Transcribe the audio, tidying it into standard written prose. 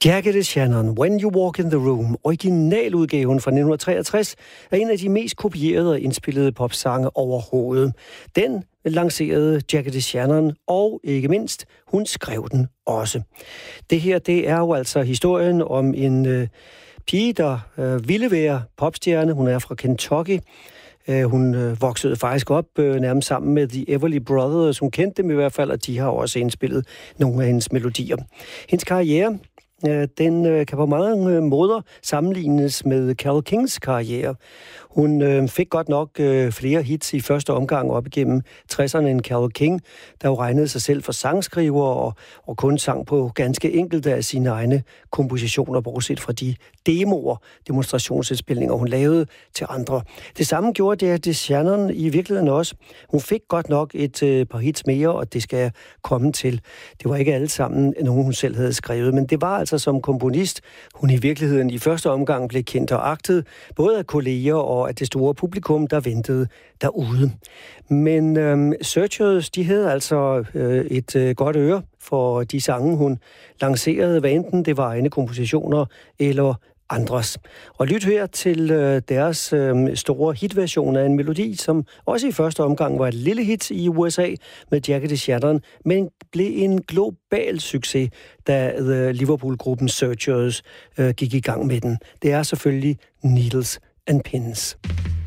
Jagged Shannon, When You Walk in the Room, originaludgaven fra 1963, er en af de mest kopierede og indspillede popsange overhovedet. Den lancerede Jagged Shannon, og ikke mindst, hun skrev den også. Det her, det er jo altså historien om en pige, der ville være popstjerne. Hun er fra Kentucky. Hun voksede faktisk op nærmest sammen med The Everly Brothers. Hun kendte dem i hvert fald, og de har også indspillet nogle af hendes melodier. Hendes karriere, den kan på mange måder sammenlignes med Carole Kings karriere. Hun fik godt nok flere hits i første omgang op igennem 60'erne end Carole King, der jo regnede sig selv for sangskriver og kun sang på ganske enkelte af sine egne kompositioner, bortset fra de demoer, demonstrationsindspilninger, hun lavede til andre. Det samme gjorde Jagged Shannon i virkeligheden også. Hun fik godt nok et par hits mere, og det skal jeg komme til. Det var ikke alle sammen nogen, hun selv havde skrevet, men det var altså som komponist, hun i virkeligheden i første omgang blev kendt og agtet, både af kolleger og af det store publikum, der ventede derude. Men Searchers, de havde altså et godt øre for de sange, hun lancerede, hvad enten det var egne kompositioner eller andres. Og lyt her til deres store hitversion af en melodi, som også i første omgang var et lille hit i USA med Jagged Shannon, men blev en global succes, da Liverpool-gruppen Searchers gik i gang med den. Det er selvfølgelig Needles and Pins.